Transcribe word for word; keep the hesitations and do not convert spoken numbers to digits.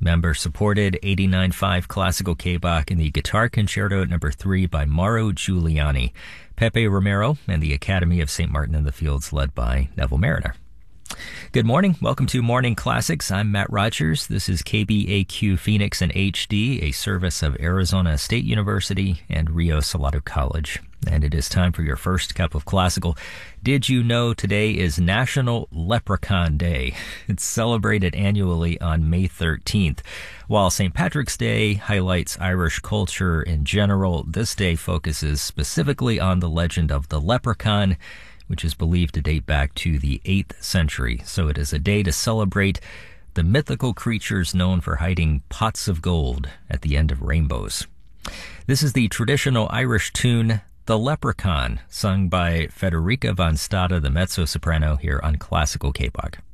Member-supported eighty-nine point five Classical K-Bach in the Guitar Concerto number three by Mauro Giuliani, Pepe Romero, and the Academy of Saint Martin in the Fields led by Neville Mariner. Good morning. Welcome to Morning Classics. I'm Matt Rogers. This is K B A Q Phoenix in H D, a service of Arizona State University and Rio Salado College. And it is time for your first cup of classical. Did you know today is National Leprechaun Day? It's celebrated annually on May thirteenth. While Saint Patrick's Day highlights Irish culture in general, this day focuses specifically on the legend of the leprechaun, which is believed to date back to the eighth century. So it is a day to celebrate the mythical creatures known for hiding pots of gold at the end of rainbows. This is the traditional Irish tune, The Leprechaun, sung by Federica von Stade, the mezzo-soprano, here on Classical K-Bach.